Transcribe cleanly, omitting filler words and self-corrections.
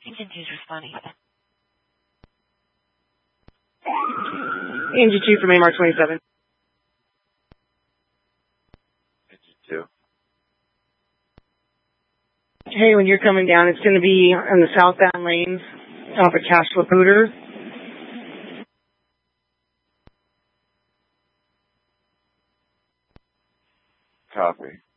Agency's responding. Angie 2 from AMAR 27. Angie 2. Hey, when you're coming down, it's going to be on the southbound lanes off of Cash Laputer. Copy.